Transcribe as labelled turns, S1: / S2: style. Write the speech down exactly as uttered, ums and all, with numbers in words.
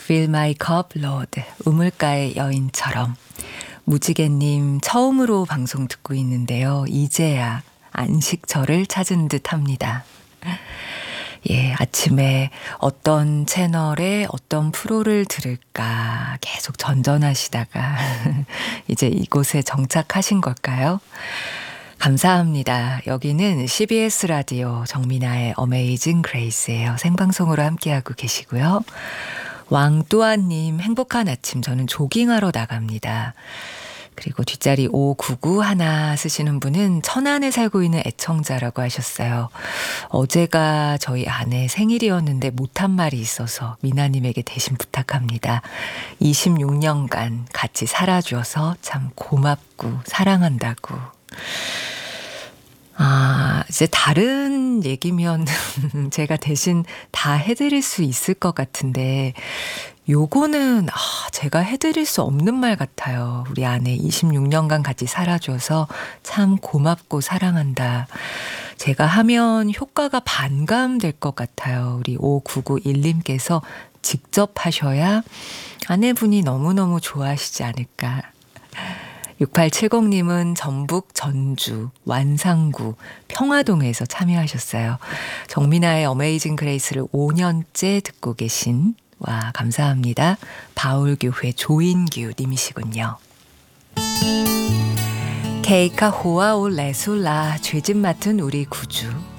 S1: Fill my cup, Lord. 우물가의 여인처럼. 무지개님 처음으로 방송 듣고 있는데요. 이제야 안식처를 찾은 듯 합니다. 예, 아침에 어떤 채널에 어떤 프로를 들을까 계속 전전하시다가 이제 이곳에 정착하신 걸까요? 감사합니다. 여기는 씨비에스 라디오 정민아의 어메이징 그레이스예요. 생방송으로 함께하고 계시고요. 왕뚜아님 행복한 아침, 저는 조깅하러 나갑니다. 그리고 뒷자리 오구구 하나 쓰시는 분은 천안에 살고 있는 애청자라고 하셨어요. 어제가 저희 아내 생일이었는데 못한 말이 있어서 미나님에게 대신 부탁합니다. 이십육 년간 같이 살아줘서 참 고맙고 사랑한다고. 아, 이제 다른 얘기면 제가 대신 다 해드릴 수 있을 것 같은데 요거는 아, 제가 해드릴 수 없는 말 같아요. 우리 아내 이십육 년간 같이 살아줘서 참 고맙고 사랑한다. 제가 하면 효과가 반감될 것 같아요. 우리 오구구일님께서 직접 하셔야 아내분이 너무너무 좋아하시지 않을까. 육팔칠공님은 전북 전주 완상구 평화동에서 참여하셨어요. 정민아의 어메이징 그레이스를 오 년째 듣고 계신, 와, 감사합니다. 바울교회 조인규 님이시군요. 케이카 호아올 레술라 죄짓 맡은 우리 구주.